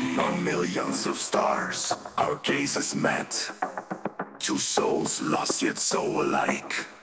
On millions of stars, our gazes met. Two souls lost yet so alike.